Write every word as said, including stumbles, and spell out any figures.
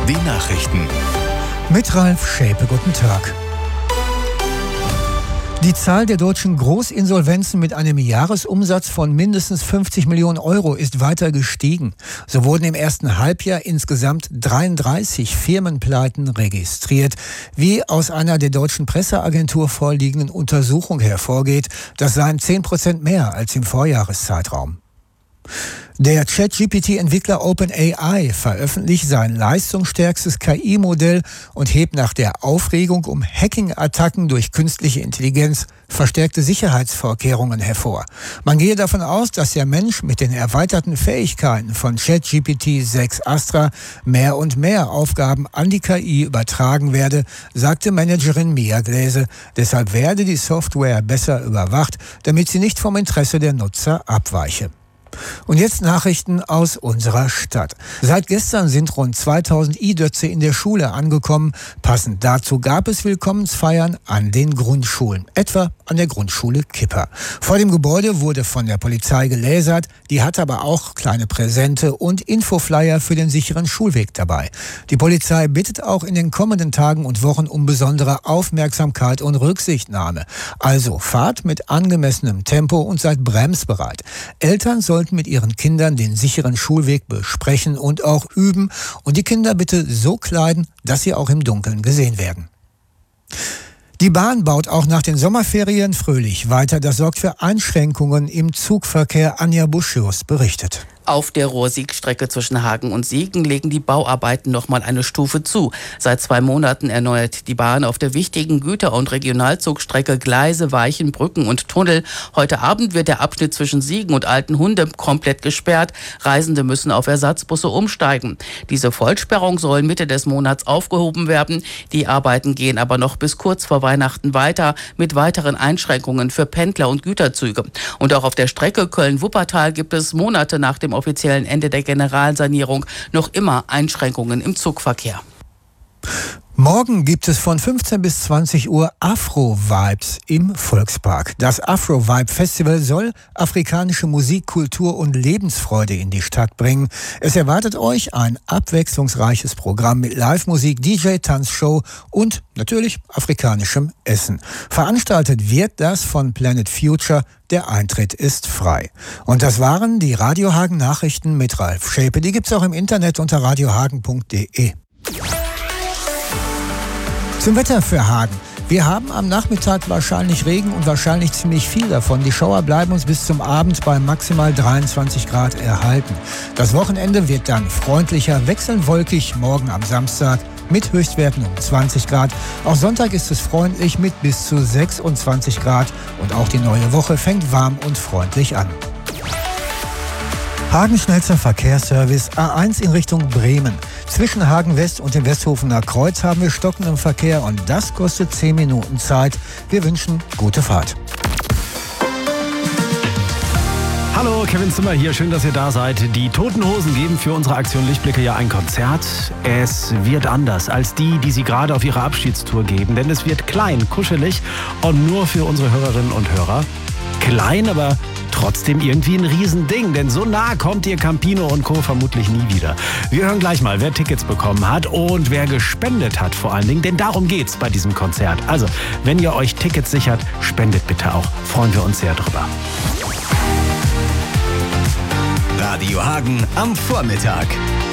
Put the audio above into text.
Die Nachrichten. Mit Ralf Schäpe, guten Tag. Die Zahl der deutschen Großinsolvenzen mit einem Jahresumsatz von mindestens fünfzig Millionen Euro ist weiter gestiegen. So wurden im ersten Halbjahr insgesamt dreiunddreißig Firmenpleiten registriert. Wie aus einer der deutschen Presseagentur vorliegenden Untersuchung hervorgeht, das seien zehn Prozent mehr als im Vorjahreszeitraum. Der Chat-G P T-Entwickler OpenAI veröffentlicht sein leistungsstärkstes K I-Modell und hebt nach der Aufregung um Hacking-Attacken durch künstliche Intelligenz verstärkte Sicherheitsvorkehrungen hervor. Man gehe davon aus, dass der Mensch mit den erweiterten Fähigkeiten von Chat-G P T sechs Astra mehr und mehr Aufgaben an die K I übertragen werde, sagte Managerin Mia Gläse. Deshalb werde die Software besser überwacht, damit sie nicht vom Interesse der Nutzer abweiche. Und jetzt Nachrichten aus unserer Stadt. Seit gestern sind rund zweitausend I-Dötze in der Schule angekommen. Passend dazu gab es Willkommensfeiern an den Grundschulen, etwa an der Grundschule Kipper. Vor dem Gebäude wurde von der Polizei gelasert, die hat aber auch kleine Präsente und Infoflyer für den sicheren Schulweg dabei. Die Polizei bittet auch in den kommenden Tagen und Wochen um besondere Aufmerksamkeit und Rücksichtnahme. Also fahrt mit angemessenem Tempo und seid bremsbereit. Eltern sollten mit ihren Kindern den sicheren Schulweg besprechen und auch üben und die Kinder bitte so kleiden, dass sie auch im Dunkeln gesehen werden. Die Bahn baut auch nach den Sommerferien fröhlich weiter. Das sorgt für Einschränkungen im Zugverkehr. Anja Buschius berichtet. Auf der Ruhr-Sieg-Strecke zwischen Hagen und Siegen legen die Bauarbeiten noch mal eine Stufe zu. Seit zwei Monaten erneuert die Bahn auf der wichtigen Güter- und Regionalzugstrecke Gleise, Weichen, Brücken und Tunnel. Heute Abend wird der Abschnitt zwischen Siegen und Altenhunde komplett gesperrt. Reisende müssen auf Ersatzbusse umsteigen. Diese Vollsperrung soll Mitte des Monats aufgehoben werden. Die Arbeiten gehen aber noch bis kurz vor Weihnachten weiter mit weiteren Einschränkungen für Pendler und Güterzüge. Und auch auf der Strecke Köln-Wuppertal gibt es Monate nach dem offiziellen Ende der Generalsanierung noch immer Einschränkungen im Zugverkehr. Morgen gibt es von fünfzehn bis zwanzig Uhr Afro-Vibes im Volkspark. Das Afro-Vibe-Festival soll afrikanische Musik, Kultur und Lebensfreude in die Stadt bringen. Es erwartet euch ein abwechslungsreiches Programm mit Live-Musik, D J, Tanzshow und natürlich afrikanischem Essen. Veranstaltet wird das von Planet Future. Der Eintritt ist frei. Und das waren die Radio Hagen Nachrichten mit Ralf Schäpe. Die gibt's auch im Internet unter radiohagen punkt de. Zum Wetter für Hagen. Wir haben am Nachmittag wahrscheinlich Regen und wahrscheinlich ziemlich viel davon. Die Schauer bleiben uns bis zum Abend bei maximal dreiundzwanzig Grad erhalten. Das Wochenende wird dann freundlicher, wechselnd wolkig, morgen am Samstag mit Höchstwerten um zwanzig Grad. Auch Sonntag ist es freundlich mit bis zu sechsundzwanzig Grad. Und auch die neue Woche fängt warm und freundlich an. Hagen schnellster Verkehrsservice A eins in Richtung Bremen. Zwischen Hagen West und dem Westhofener Kreuz haben wir stockenden Verkehr und das kostet zehn Minuten Zeit. Wir wünschen gute Fahrt. Hallo, Kevin Zimmer hier. Schön, dass ihr da seid. Die Toten Hosen geben für unsere Aktion Lichtblicke ja ein Konzert. Es wird anders als die, die sie gerade auf ihrer Abschiedstour geben, denn es wird klein, kuschelig und nur für unsere Hörerinnen und Hörer. Klein, aber trotzdem irgendwie ein Riesending, denn so nah kommt ihr Campino und Co. vermutlich nie wieder. Wir hören gleich mal, wer Tickets bekommen hat und wer gespendet hat vor allen Dingen, denn darum geht's bei diesem Konzert. Also, wenn ihr euch Tickets sichert, spendet bitte auch. Freuen wir uns sehr drüber. Radio Hagen am Vormittag.